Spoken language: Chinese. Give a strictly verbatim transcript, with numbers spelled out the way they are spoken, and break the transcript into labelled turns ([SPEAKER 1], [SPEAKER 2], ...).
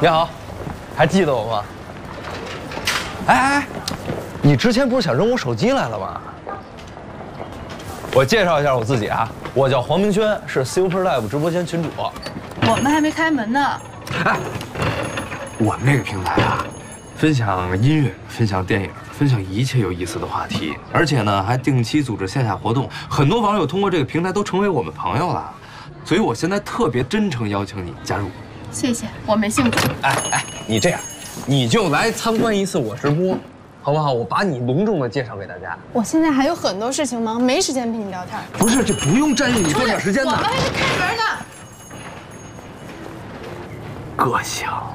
[SPEAKER 1] 你好，还记得我吗？哎哎，你之前不是想扔我手机来了吗？我介绍一下我自己啊，我叫黄明轩，是 Super Live 直播间群主。
[SPEAKER 2] 我们还没开门呢。
[SPEAKER 3] 哎，我们这个平台啊，分享音乐，分享电影，分享一切有意思的话题，而且呢还定期组织线下活动。很多网友通过这个平台都成为我们朋友了，所以我现在特别真诚邀请你加入。
[SPEAKER 2] 谢谢，我没兴趣。
[SPEAKER 1] 哎哎，你这样，你就来参观一次我直播，好不好？我把你隆重的介绍给大家。
[SPEAKER 4] 我现在还有很多事情忙，没时间陪你聊天。
[SPEAKER 1] 不是，这不用占用你多点时间的。
[SPEAKER 2] 我们还得开门呢。
[SPEAKER 3] 个性。